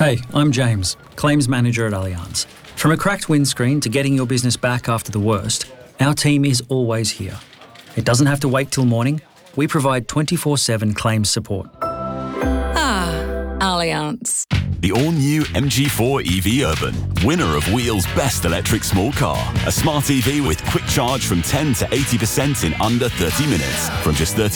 Hey, I'm James, Claims Manager at Allianz. From a cracked windscreen to getting your business back after the worst, our team is always here. It doesn't have to wait till morning. We provide 24/7 claims support. Allianz. The all-new MG4 EV Urban, winner of Wheel's Best Electric Small Car. A smart EV with quick charge from 10 to 80% in under 30 minutes. From just